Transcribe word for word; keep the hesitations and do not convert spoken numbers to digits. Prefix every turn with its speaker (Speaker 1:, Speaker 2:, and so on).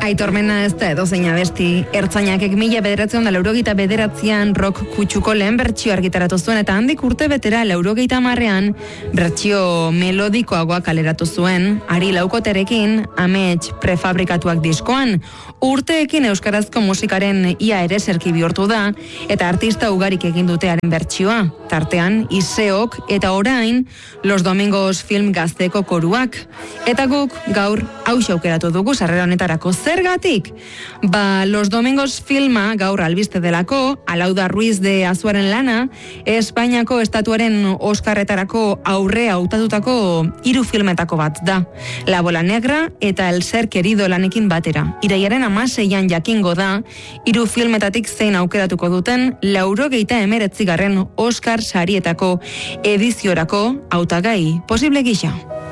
Speaker 1: Aitormena ez da edo zein abesti. Ertzainakek mila bederatzean da laurogeita bederatzean rock kutsuko lehen bertsio argitaratu zuen, eta handik urte betera laurogeita marrean bertsio melodikoagoa kaleratu zuen, ari laukoterekin, amets prefabrikatuak diskoan. Urteekin euskarazko musikaren ia ere zerki bihurtu da, eta artista ugarik egin dutearen bertsioa. Tartean, Iseok eta orain Los Domingos Film Gazteko koruak. Eta guk gaur hauxe aukeratu dugu sarrera honetarako. Zergatik? Ba, Los Domingos filma gaur albiste delako, Alauda Ruiz de Azuaren lana, Espainiako estatuaren Oskarretarako aurre hautatutako hiru filmetako bat da. La Bola Negra eta El Ser Querido lanekin batera. Iraiaren hamaseian jakingo da, hiru filmetatik zein aukeratuko duten laurogeita hemeretzigarren Oskar sarietako ediziorako hautagai posible gisa.